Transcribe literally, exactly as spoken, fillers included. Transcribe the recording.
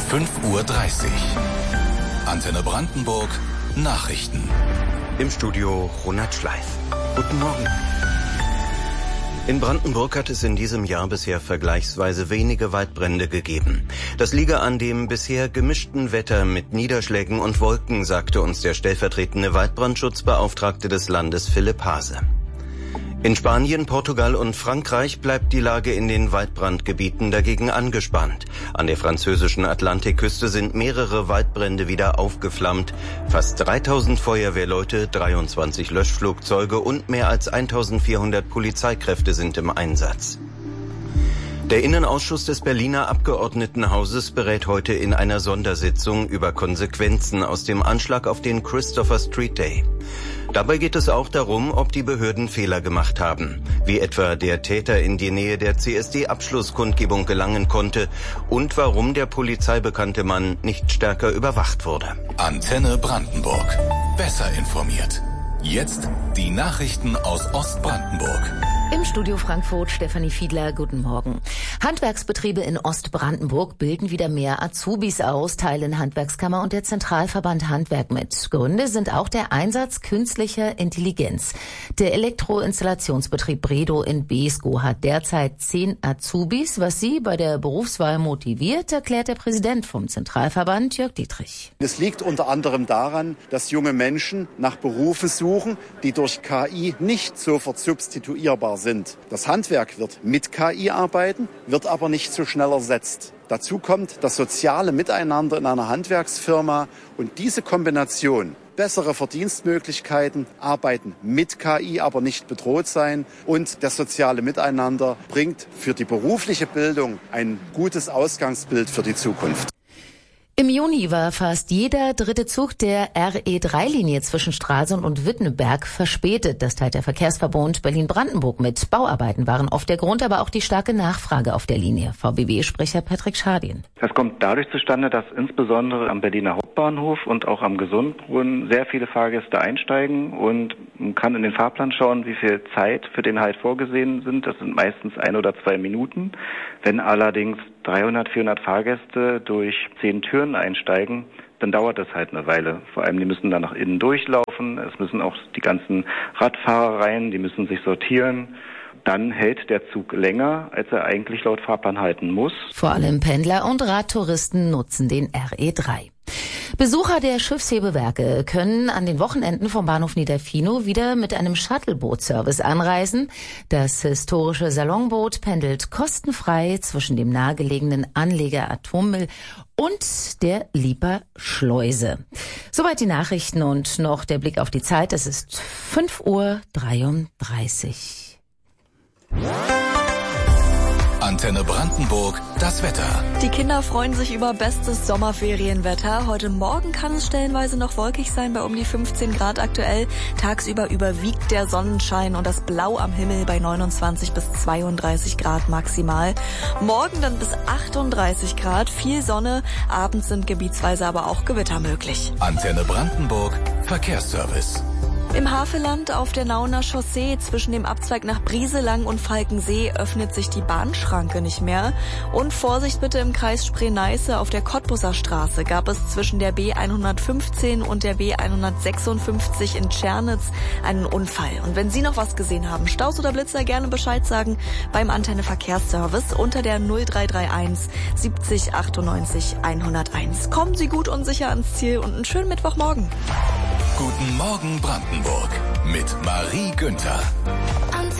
fünf Uhr dreißig. Antenne Brandenburg, Nachrichten. Im Studio Ronald Schleif. Guten Morgen. In Brandenburg hat es in diesem Jahr bisher vergleichsweise wenige Waldbrände gegeben. Das liege an dem bisher gemischten Wetter mit Niederschlägen und Wolken, sagte uns der stellvertretende Waldbrandschutzbeauftragte des Landes Philipp Hase. In Spanien, Portugal und Frankreich bleibt die Lage in den Waldbrandgebieten dagegen angespannt. An der französischen Atlantikküste sind mehrere Waldbrände wieder aufgeflammt. Fast dreitausend Feuerwehrleute, dreiundzwanzig Löschflugzeuge und mehr als eintausendvierhundert Polizeikräfte sind im Einsatz. Der Innenausschuss des Berliner Abgeordnetenhauses berät heute in einer Sondersitzung über Konsequenzen aus dem Anschlag auf den Christopher Street Day. Dabei geht es auch darum, ob die Behörden Fehler gemacht haben, wie etwa der Täter in die Nähe der C S D-Abschlusskundgebung gelangen konnte und warum der polizeibekannte Mann nicht stärker überwacht wurde. Antenne Brandenburg. Besser informiert. Jetzt die Nachrichten aus Ostbrandenburg. Im Studio Frankfurt Stefanie Fiedler, guten Morgen. Handwerksbetriebe in Ostbrandenburg bilden wieder mehr Azubis aus, teilen Handwerkskammer und der Zentralverband Handwerk mit. Gründe sind auch der Einsatz künstlicher Intelligenz. Der Elektroinstallationsbetrieb Bredow in Beeskow hat derzeit zehn Azubis. Was sie bei der Berufswahl motiviert, erklärt der Präsident vom Zentralverband Jörg Dietrich. Es liegt unter anderem daran, dass junge Menschen nach Berufen suchen, die durch K I nicht sofort substituierbar sind. sind. Das Handwerk wird mit K I arbeiten, wird aber nicht so schnell ersetzt. Dazu kommt das soziale Miteinander in einer Handwerksfirma und diese Kombination, bessere Verdienstmöglichkeiten, arbeiten mit K I, aber nicht bedroht sein und das soziale Miteinander bringt für die berufliche Bildung ein gutes Ausgangsbild für die Zukunft. Im Juni war fast jeder dritte Zug der R E drei Linie zwischen Stralsund und Wittenberg verspätet. Das teilt der Verkehrsverbund Berlin-Brandenburg mit. Bauarbeiten waren oft der Grund, aber auch die starke Nachfrage auf der Linie. V B B-Sprecher Patrick Schadien. Das kommt dadurch zustande, dass insbesondere am Berliner Hauptbahnhof und auch am Gesundbrunnen sehr viele Fahrgäste einsteigen und man kann in den Fahrplan schauen, wie viel Zeit für den Halt vorgesehen sind. Das sind meistens ein oder zwei Minuten. Wenn allerdings dreihundert, vierhundert Fahrgäste durch zehn Türen einsteigen, dann dauert das halt eine Weile. Vor allem, die müssen dann nach innen durchlaufen. Es müssen auch die ganzen Radfahrer rein, die müssen sich sortieren. Dann hält der Zug länger, als er eigentlich laut Fahrplan halten muss. Vor allem Pendler und Radtouristen nutzen den R E drei. Besucher der Schiffshebewerke können an den Wochenenden vom Bahnhof Niederfinow wieder mit einem Shuttleboot-Service anreisen. Das historische Salonboot pendelt kostenfrei zwischen dem nahegelegenen Anleger Atommüll und der Lieper Schleuse. Soweit die Nachrichten und noch der Blick auf die Zeit. Es ist fünf Uhr dreiunddreißig. Antenne Brandenburg, das Wetter. Die Kinder freuen sich über bestes Sommerferienwetter. Heute Morgen kann es stellenweise noch wolkig sein, bei um die fünfzehn Grad aktuell. Tagsüber überwiegt der Sonnenschein und das Blau am Himmel bei neunundzwanzig bis zweiunddreißig Grad maximal. Morgen dann bis achtunddreißig Grad, viel Sonne. Abends sind gebietsweise aber auch Gewitter möglich. Antenne Brandenburg, Verkehrsservice. Im Havelland auf der Nauener Chaussee zwischen dem Abzweig nach Brieselang und Falkensee öffnet sich die Bahnschranke nicht mehr. Und Vorsicht bitte im Kreis Spree-Neiße auf der Cottbuser Straße gab es zwischen der B hundertfünfzehn und der B hundertsechsundfünfzig in Tschernitz einen Unfall. Und wenn Sie noch was gesehen haben, Staus oder Blitzer, gerne Bescheid sagen beim Antenne Verkehrsservice unter der null drei drei eins siebzig achtundneunzig hunderteins. Kommen Sie gut und sicher ans Ziel und einen schönen Mittwochmorgen. Guten Morgen Brandenburg mit Marie Günther.